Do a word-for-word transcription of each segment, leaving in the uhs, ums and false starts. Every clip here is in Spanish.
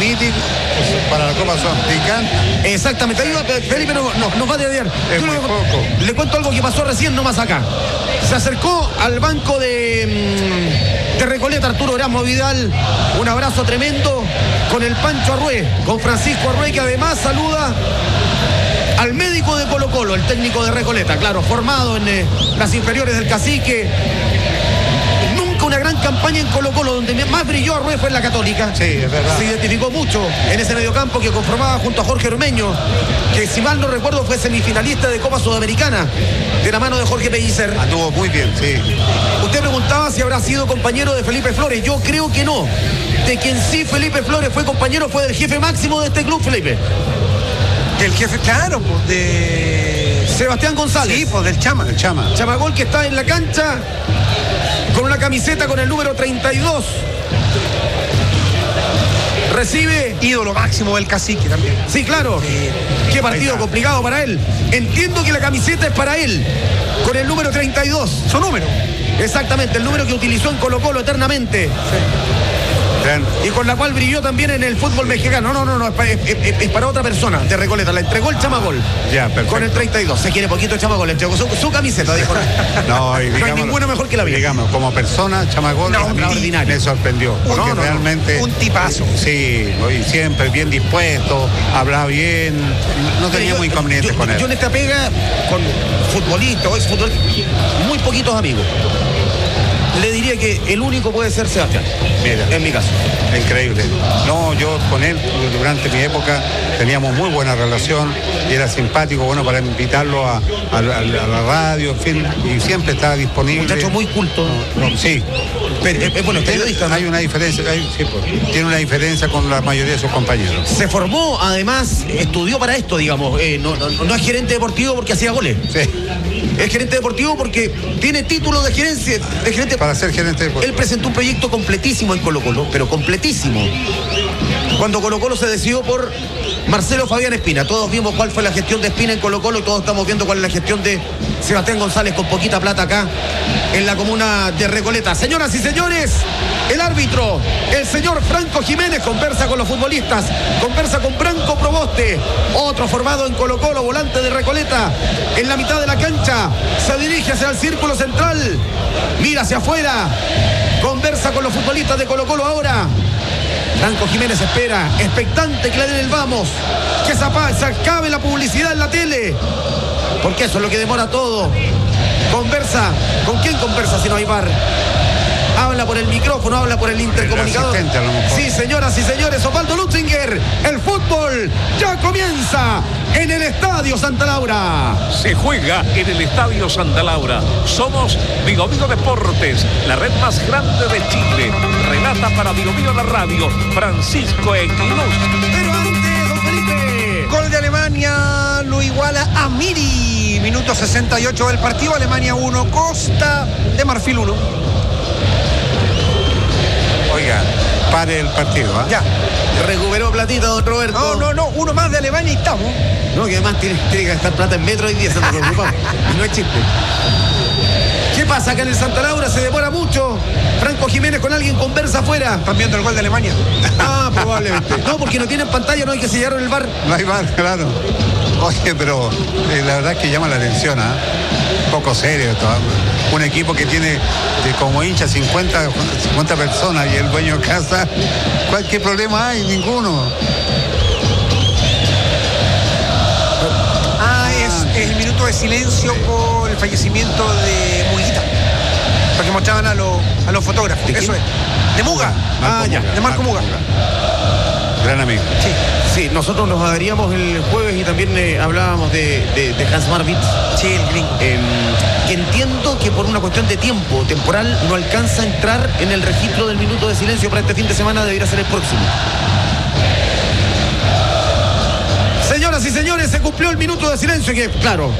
Titi para la Copa Sudamericana. Exactamente, ahí va, Felipe no, no, nos va a dediar. Es muy le, poco. Le cuento algo que pasó recién nomás acá. Se acercó al banco de, de Recoleta Arturo Erasmo Vidal, un abrazo tremendo con el Pancho Arrué, con Francisco Arrué, que además saluda al médico de Colo Colo, el técnico de Recoleta, claro, formado en eh, las inferiores del Cacique. Nunca una gran campaña en Colo Colo, donde más brilló Arrué fue en la Católica. Sí, es verdad. Se identificó mucho en ese mediocampo que conformaba junto a Jorge Ormeño, que si mal no recuerdo fue semifinalista de Copa Sudamericana, de la mano de Jorge Pellicer. Anduvo muy bien, sí. Usted preguntaba si habrá sido compañero de Felipe Flores. Yo creo que no. De quien sí Felipe Flores fue compañero fue del jefe máximo de este club, Felipe. Del jefe, claro, pues de Sebastián González. Sí, pues del Chama. El Chama. Chamagol, que está en la cancha con una camiseta con el número treinta y dos. Recibe. Ídolo máximo del Cacique también. Sí, claro. Sí. Qué partido complicado para él. Entiendo que la camiseta es para él, con el número treinta y dos. Su número. Exactamente, el número que utilizó en Colo Colo eternamente. Gran. Y con la cual brilló también en el fútbol mexicano. No, no, no, es para, es, es, es para otra persona de Recoleta. La entregó el Chamagol. Ya, perfecto. Con el treinta y dos. Se quiere poquito el Chamagol. Le entregó su, su camiseta, dijo. No, y no hay ninguna mejor que la mía. Digamos, como persona, Chamagol No, a mí extraordinario. me sorprendió. Porque no, no, realmente. Un tipazo. Sí, y siempre bien dispuesto, hablaba bien. No teníamos inconvenientes yo, con él. Yo en esta pega, con futbolistas o exfutbolistas, muy poquitos amigos. Le diría que el único puede ser Sebastián. Mira, en mi caso. Increíble. No, yo con él durante mi época teníamos muy buena relación y era simpático, bueno, para invitarlo a, a, a la radio, en fin, y siempre estaba disponible. Muchacho muy culto. No, sí. Pero, eh, bueno, periodista, ¿no? Hay una diferencia, hay, sí, pues, tiene una diferencia con la mayoría de sus compañeros. Se formó, además, estudió para esto, digamos. Eh, no, no, no es gerente deportivo porque hacía goles. Sí. Es gerente deportivo porque tiene título de gerencia, de gerente. Para ser gerente deportivo. Él presentó un proyecto completísimo en Colo Colo, pero completísimo. Cuando Colo Colo se decidió por Marcelo Fabián Espina. Todos vimos cuál fue la gestión de Espina en Colo Colo y todos estamos viendo cuál es la gestión de Sebastián González con poquita plata acá en la comuna de Recoleta. Señoras y señores, el árbitro, el señor Franco Jiménez, conversa con los futbolistas, conversa con Branco Proboste, otro formado en Colo Colo, volante de Recoleta, en la mitad de la cancha, se dirige hacia el círculo central, mira hacia afuera, conversa con los futbolistas de Colo Colo ahora. Franco Jiménez espera, expectante que le den el vamos, que se acabe la publicidad en la tele, porque eso es lo que demora todo. Conversa, ¿con quién conversa si no hay bar? Habla por el micrófono, habla por el intercomunicador. El asistente, a lo mejor. Sí, señoras y señores, Osvaldo Lutzinger, el fútbol ya comienza en el Estadio Santa Laura. Se juega en el Estadio Santa Laura. Somos Vigo Vigo Deportes, la red más grande de Chile. Relata para Vigo Vigo la radio, Francisco Equinuz. Pero antes, don Felipe. Gol de Alemania lo iguala a Miri. Minuto sesenta y ocho del partido. Alemania uno, Costa de Marfil uno. Oiga, pare el partido, ¿ah? ¿eh? Ya. Recuperó platita, don Roberto. No, no, no. Uno más de Alemania y estamos. No, que además tiene, tiene que gastar plata en metro y diez, se nos preocupa. No es chiste. ¿Qué pasa acá en el Santa Laura? Se demora mucho. Franco Jiménez con alguien conversa afuera. ¿Están viendo el gol de Alemania? Ah, probablemente. No, porque no tienen pantalla, no hay que sellar el bar. No hay bar, claro. Oye, pero eh, la verdad es que llama la atención, ¿ah? ¿eh? Un poco serio esto, ¿eh? Un equipo que tiene de como hincha cincuenta, cincuenta personas y el dueño de casa, ¿qué problema hay? Ninguno. Ah, es, es el minuto de silencio por el fallecimiento de Muguita. Porque mostraban a, lo, a los fotógrafos. ¿De Eso quién? es. De Muga. Ah, ya. De Marco Muga. Gran amigo. Sí. Sí, nosotros nos adheríamos el jueves y también eh, hablábamos de, de, de Hans Marvitz. Sí, el gringo. Eh, que entiendo que por una cuestión de tiempo temporal no alcanza a entrar en el registro del minuto de silencio para este fin de semana, debería ser el próximo. Señoras y señores, se cumplió el minuto de silencio que, claro,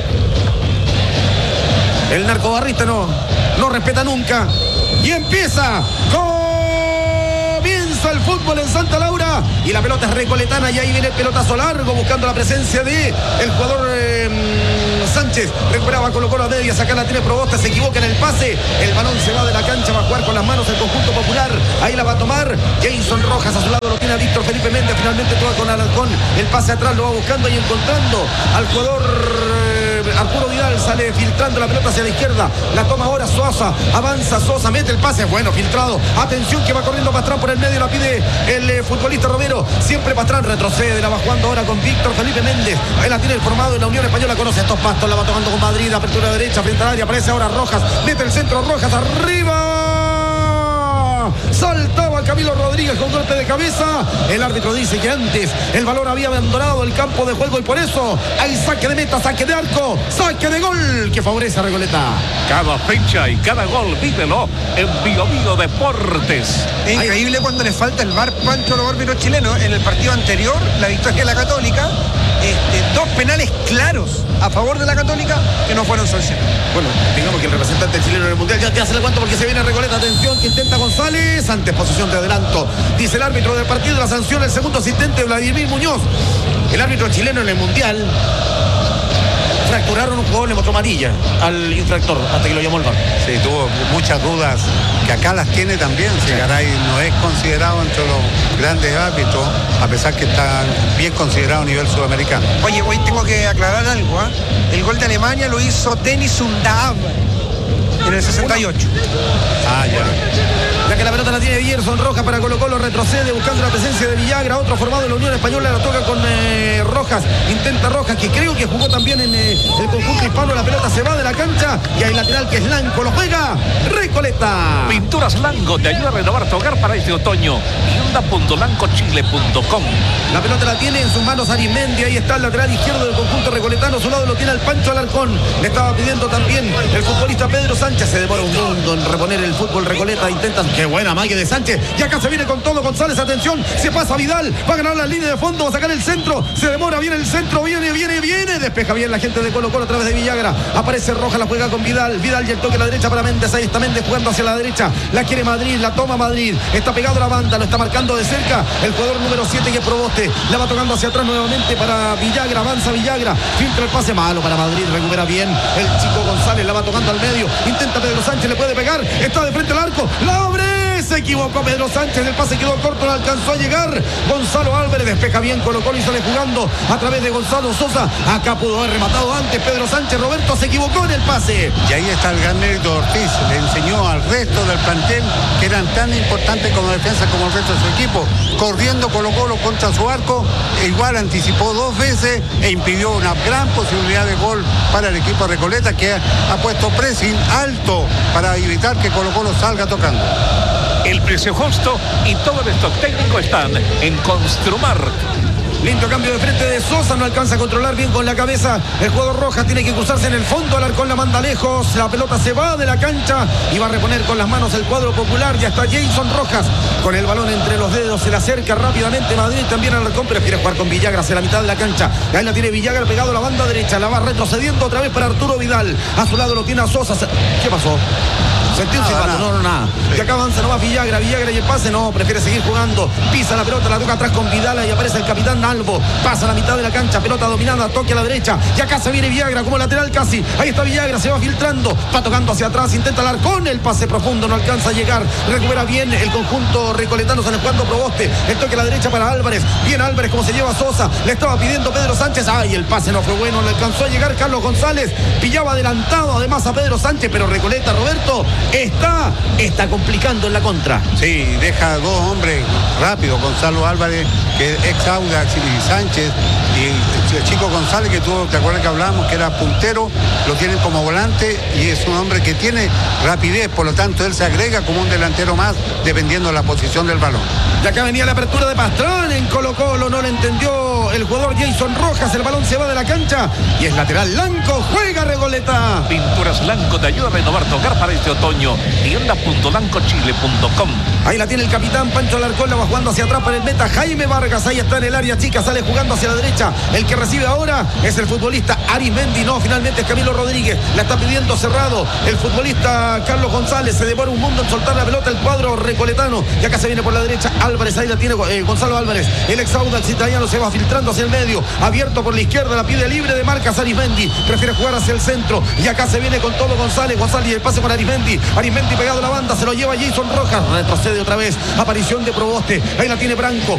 el narcobarrista no, no respeta nunca. Y empieza con... el fútbol en Santa Laura y la pelota es recoletana y ahí viene el pelotazo largo buscando la presencia de el jugador eh, Sánchez. Recuperaba Colo Colo a media, acá la tiene Proboste, se equivoca en el pase, el balón se va de la cancha, va a jugar con las manos el conjunto popular, ahí la va a tomar Jason Rojas, a su lado lo tiene tiene a Víctor Felipe Méndez, finalmente toca con Alarcón, el pase atrás lo va buscando y encontrando al jugador eh, Arturo Vidal, sale filtrando la pelota hacia la izquierda, la toma ahora Sosa, avanza Sosa, mete el pase, bueno, filtrado, atención que va corriendo Pastrán por el medio, la pide el eh, futbolista Romero, siempre Pastrán retrocede, la va jugando ahora con Víctor Felipe Méndez, ahí la tiene el formado en la Unión Española, conoce estos pastos, la va tocando con Madrid, apertura derecha frente al área, aparece ahora Rojas, mete el centro Rojas, arriba, saltaba Camilo Rodríguez con golpe de cabeza, el árbitro dice que antes el balón había abandonado el campo de juego y por eso hay saque de meta, saque de arco, saque de gol que favorece a Recoleta. Cada fecha y cada gol, vívelo en Bio Bio Deportes. Es increíble cuando le falta el V A R, Pancho, a los árbitros chilenos. En el partido anterior, la victoria de la Católica, este, dos penales claros a favor de la Católica que no fueron sancionados. Bueno, digamos que el representante chileno en el Mundial ya te hace el aguanto porque se viene Recoleta, atención que intenta González, antes posición de adelanto, dice el árbitro del partido, la sanción el segundo asistente Vladimir Muñoz. El árbitro chileno en el Mundial fracturaron un jugador, le mostró amarilla al infractor hasta que lo llamó el V A R. Sí, tuvo muchas dudas, que acá las tiene también. Si Garay no es considerado entre los grandes árbitros, a pesar que está bien considerado a nivel sudamericano. Oye, hoy tengo que aclarar algo, ¿eh? El gol de Alemania lo hizo Denis Undav en el sesenta y ocho. Ah, ya. Ya que la pelota la tiene Villerson, Rojas para Colo Colo, retrocede buscando la presencia de Villagra, otro formado en la Unión Española, la toca con eh, Rojas, intenta Rojas, que creo que jugó también en eh, el conjunto hispano, la pelota se va de la cancha y hay lateral que es Lanco, lo juega Recoleta. Pinturas Lango te ayuda a renovar tu hogar para este otoño. Hyundai punto lanco chile punto com. La pelota la tiene en sus manos Arismendi, ahí está el lateral izquierdo del conjunto recoletano, a su lado lo tiene el Pancho Alarcón, le estaba pidiendo también el futbolista Pedro Sánchez, se demora un mundo en reponer el fútbol Recoleta, intentan, qué buena magia de Sánchez, y acá se viene con todo González, atención, se pasa Vidal, va a ganar la línea de fondo, va a sacar el centro, se demora, viene el centro, viene, viene, viene, despeja bien la gente de Colo Colo a través de Villagra, aparece Roja, la juega con Vidal, Vidal y el toque a la derecha para Méndez, ahí está Méndez jugando hacia la derecha, la quiere Madrid, la toma Madrid, está pegado a la banda, lo está marcando de cerca, el jugador número siete que es Proboste, la va tocando hacia atrás nuevamente para Villagra, avanza Villagra, filtra el pase malo para Madrid, recupera bien el chico González, la va tocando al medio, intenta Pedro Sánchez, le puede pegar, está de frente al arco, la abre, se equivocó Pedro Sánchez, el pase quedó corto, no alcanzó a llegar, Gonzalo Álvarez despeja bien Colo Colo y sale jugando a través de Gonzalo Sosa, acá pudo haber rematado antes Pedro Sánchez, Roberto se equivocó en el pase. Y ahí está el gran mérito de Ortiz, le enseñó al resto del plantel que eran tan importantes como defensa como el resto de su equipo, corriendo Colo Colo contra su arco, e igual anticipó dos veces e impidió una gran posibilidad de gol para el equipo de Recoleta, que ha puesto pressing alto para evitar que Colo Colo salga tocando. El precio justo y todo el stock técnico están en Construmark. Lindo cambio de frente de Sosa, no alcanza a controlar bien con la cabeza el jugador Rojas, tiene que cruzarse en el fondo, Alarcón la manda lejos, la pelota se va de la cancha y va a reponer con las manos el cuadro popular, ya está Jason Rojas con el balón entre los dedos, se le acerca rápidamente Madrid, también Alarcón prefiere jugar con Villagra hacia la mitad de la cancha, ahí la tiene Villagra pegado a la banda derecha, la va retrocediendo otra vez para Arturo Vidal, a su lado lo tiene a Sosa, ¿qué pasó? Sentí un silbato, no, no, nada. Y acá avanza nomás Villagra, Villagra y el pase, no, prefiere seguir jugando. Pisa la pelota, la toca atrás con Vidal y aparece el capitán Albo. Pasa a la mitad de la cancha, pelota dominada, toque a la derecha. Y acá se viene Villagra como lateral casi. Ahí está Villagra, se va filtrando, va tocando hacia atrás, intenta Alarcón, el pase profundo, no alcanza a llegar. Recupera bien el conjunto recoletano, sale jugando Proboste. El toque a la derecha para Álvarez. Bien Álvarez como se lleva a Sosa. Le estaba pidiendo Pedro Sánchez. Ay, el pase no fue bueno, no alcanzó a llegar Carlos González. Pillaba adelantado además a Pedro Sánchez, pero Recoleta, Roberto, está... está complicando en la contra. Sí, deja dos hombres rápido, Gonzalo Álvarez, que es ex Audax, y Sánchez, y el chico González, que tú te acuerdas que hablábamos que era puntero, lo tienen como volante y es un hombre que tiene rapidez, por lo tanto él se agrega como un delantero más dependiendo de la posición del balón. Y acá venía la apertura de Pastrán en Colo Colo, no le entendió el jugador Jason Rojas, el balón se va de la cancha y es lateral Lanco, juega Recoleta. Pinturas Lanco te ayuda a renovar tu hogar para este otoño. Tienda punto lanco chile punto com. Ahí la tiene el capitán Pancho Alarcón, la va jugando hacia atrás para el meta Jaime Vargas, ahí está en el área chica, sale jugando hacia la derecha, el que recibe ahora es el futbolista Arismendi, no, finalmente es Camilo Rodríguez, la está pidiendo cerrado el futbolista Carlos González, se demora un mundo en soltar la pelota el cuadro recoletano, y acá se viene por la derecha Álvarez, ahí la tiene eh, Gonzalo Álvarez, el ex Audax italiano se va filtrando hacia el medio, abierto por la izquierda, la pide libre de marcas Arismendi, prefiere jugar hacia el centro, y acá se viene con todo González, González y el pase para Arismendi, Arismendi pegado a la banda, se lo lleva Jason Rojas, retrocede otra vez, aparición de Proboste, ahí la tiene Branco,